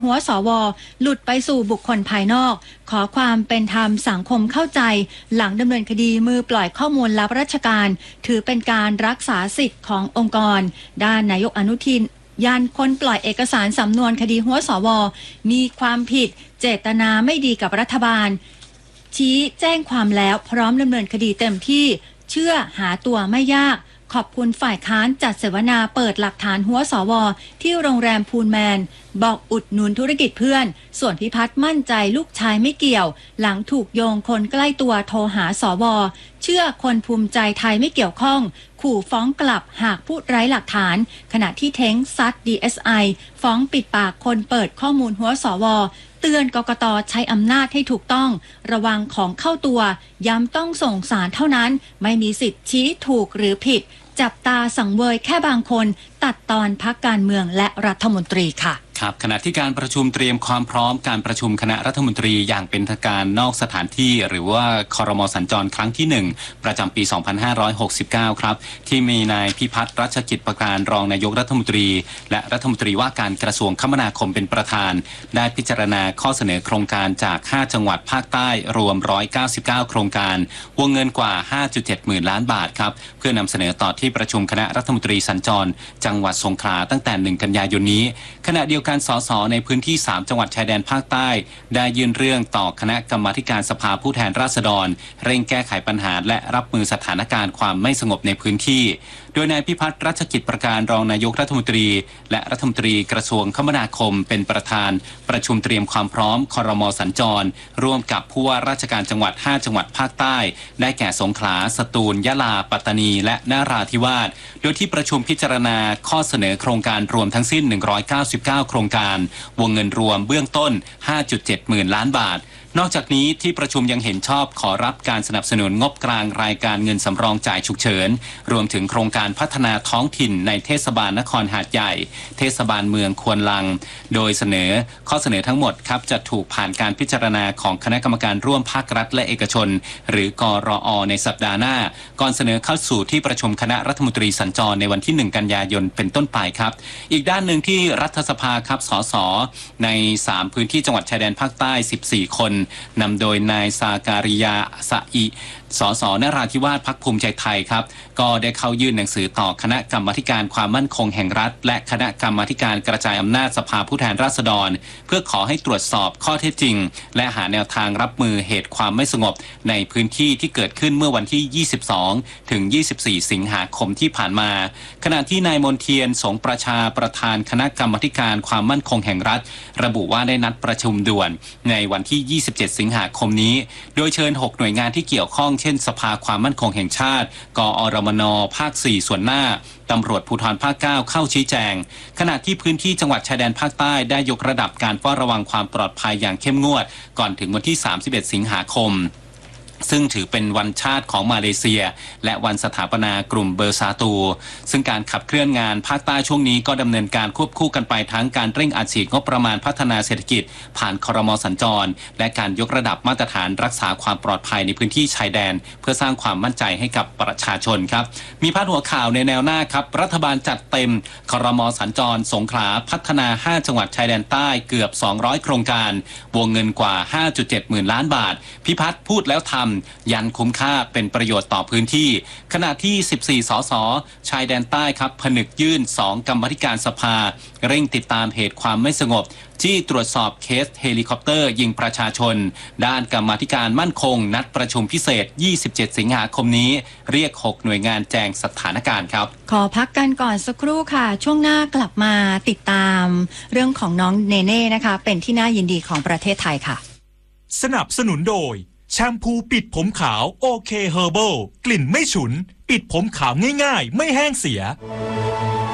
หัวสวหลุดไปสู่บุคคลภายนอกขอความเป็นธรรมสังคมเข้าใจหลังดำเนินคดีมือปล่อยข้อมูลลับราชการถือเป็นการรักษาสิทธิ์ขององค์กรด้านนายกอนุทินยันคนปล่อยเอกสารสำนวนคดีหัวสวมีความผิดเจตนาไม่ดีกับรัฐบาลชี้แจ้งความแล้วพร้อมดำเนินคดีเต็มที่เชื่อหาตัวไม่ยากขอบคุณฝ่ายค้านจัดเสวนาเปิดหลักฐานหัวสวที่โรงแรมพูลแมนบอกอุดหนุนธุรกิจเพื่อนส่วนพิพัฒน์มั่นใจลูกชายไม่เกี่ยวหลังถูกโยงคนใกล้ตัวโทรหาสวเชื่อคนภูมิใจไทยไม่เกี่ยวข้องขู่ฟ้องกลับหากพูดไร้หลักฐานขณะที่เท้งซัด DSI ฟ้องปิดปากคนเปิดข้อมูลหัวสวเตือนกกต.ใช้อำนาจให้ถูกต้องระวังของเข้าตัวย้ำต้องส่งสารเท่านั้นไม่มีสิทธิ์ชี้ถูกหรือผิดจับตาสังเวยแค่บางคนตัดตอนพรรคการเมืองและรัฐมนตรีค่ะครับขณะที่การประชุมเตรียมความพร้อมการประชุมคณะรัฐมนตรีอย่างเป็นทางการนอกสถานที่หรือว่าครม.สัญจรครั้งที่1ประจำปี 2569 ครับที่มีนายพิพัฒน์รัชกิจประการรองนายกรัฐมนตรีและรัฐมนตรีว่าการกระทรวงคมนาคมเป็นประธานได้พิจารณาข้อเสนอโครงการจาก5จังหวัดภาคใต้รวม199โครงการวงเงินกว่า 5.7 หมื่นล้านบาทครับเพื่อนำเสนอต่อที่ประชุมคณะรัฐมนตรีสัญจรจังหวัดสงขลาตั้งแต่1 กันยายนนี้ขณะเดียวกันสสในพื้นที่3จังหวัดชายแดนภาคใต้ได้ยื่นเรื่องต่อคณะกรรมาการสภาผู้แทนราษฎรเร่งแก้ไขปัญหาและรับมือสถานการณ์ความไม่สงบในพื้นที่โดยนายพิพัฒน์รัชกิจประการรองนายกรัฐมนตรีและรัฐมนตรีกระทรวงคมนาคมเป็นประธานประชุมเตรียมความพร้อมครม.สัญจรร่วมกับผู้ว่าราชการจังหวัด5จังหวัดภาคใต้ได้แก่สงขลาสตูลยะลาปัตตานีและนราธิวาสโดยที่ประชุมพิจารณาข้อเสนอโครงการรวมทั้งสิ้น199โครงการวงเงินรวมเบื้องต้น 5.7 หมื่นล้านบาทนอกจากนี้ที่ประชุมยังเห็นชอบขอรับการสนับสนุนงบกลางรายการเงินสำรองจ่ายฉุกเฉินรวมถึงโครงการพัฒนาท้องถิ่นในเทศบาลนครหาดใหญ่เทศบาลเมืองควนลังโดยข้อเสนอทั้งหมดครับจะถูกผ่านการพิจารณาของคณะกรรมการร่วมภาครัฐและเอกชนหรือกรอ.ในสัปดาห์หน้าก่อนเสนอเข้าสู่ที่ประชุมคณะรัฐมนตรีสัญจรในวันที่1 กันยายนเป็นต้นไปครับอีกด้านหนึ่งที่รัฐสภาครับสสใน3พื้นที่จังหวัดชายแดนภาคใต้14คนนำโดยนายซาการิยาสะอิสสนราธิวาสพรรคภูมิใจไทยครับก็ได้เข้ายื่นหนังสือต่อคณะกรรมาการความมั่นคงแห่งรัฐและคณะกรรมาการกระจายอำนาจสภาผู้แทนราษฎรเพื่อขอให้ตรวจสอบข้อเท็จจริงและหาแนวทางรับมือเหตุความไม่สงบในพื้นที่ที่เกิดขึ้นเมื่อวันที่22 ถึง 24 สิงหาคมที่ผ่านมาขณะที่นายมนเทียนสงประชาประธานคณะกรรมาการความมั่นคงแห่งรัฐระบุว่าได้นัดประชุมด่วนในวันที่27 สิงหาคมนี้โดยเชิญ6หน่วยงานที่เกี่ยวข้องเช่นสภาความมั่นคงแห่งชาติกอรมนภาค4ส่วนหน้าตำรวจภูธรภาค9เข้าชี้แจงขณะที่พื้นที่จังหวัดชายแดนภาคใต้ได้ยกระดับการเฝ้าระวังความปลอดภัยอย่างเข้มงวดก่อนถึงวันที่31 สิงหาคมซึ่งถือเป็นวันชาติของมาเลเซียและวันสถาปนากลุ่มเบอร์ซาตูซึ่งการขับเคลื่อนงานภาคใต้ช่วงนี้ก็ดำเนินการควบคู่กันไปทั้งการเร่งอัดฉีดงบประมาณพัฒนาเศรษฐกิจผ่านครม.สัญจรและการยกระดับมาตรฐานรักษาความปลอดภัยในพื้นที่ชายแดนเพื่อสร้างความมั่นใจให้กับประชาชนครับมีพาดหัวข่าวในแนวหน้าครับรัฐบาลจัดเต็มครม.สัญจรสงขลาพัฒนา5จังหวัดชายแดนใต้เกือบ200โครงการวงเงินกว่า 5.7 หมื่นล้านบาทพิพัฒน์พูดแล้วทำยันคุ้มค่าเป็นประโยชน์ต่อพื้นที่ขณะที่14สสชายแดนใต้ครับผนึกยื่น2กรรมาธิการสภาเร่งติดตามเหตุความไม่สงบจี้ตรวจสอบเคสเฮลิคอปเตอร์ยิงประชาชนด้านกรรมาธิการมั่นคงนัดประชุมพิเศษ27 สิงหาคมนี้เรียก6หน่วยงานแจงสถานการณ์ครับขอพักกันก่อนสักครู่ค่ะช่วงหน้ากลับมาติดตามเรื่องของน้องเนเน่นะคะเป็นที่น่ายินดีของประเทศไทยค่ะสนับสนุนโดยแชมพูปิดผมขาวโอเคเฮอร์เบิลกลิ่นไม่ฉุนปิดผมขาวง่ายๆไม่แห้งเสีย